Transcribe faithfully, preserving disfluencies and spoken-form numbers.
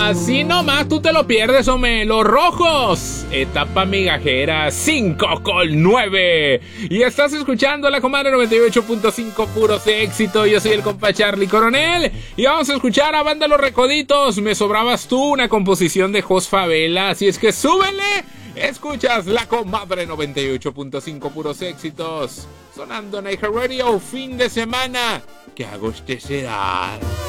Así nomás tú te lo pierdes, hombre. Los Rojos, etapa migajera, cinco con nueve. Y estás escuchando La Comadre noventa y ocho punto cinco, puros éxito. Yo soy el compa Charlie Coronel. Y vamos a escuchar a Banda Los Recoditos, Me Sobrabas Tú, una composición de Jos Favela. Así es que súbele. Escuchas La Comadre noventa y ocho punto cinco, puros éxitos. Sonando en iHeartRadio, fin de semana. ¿Qué hago este será?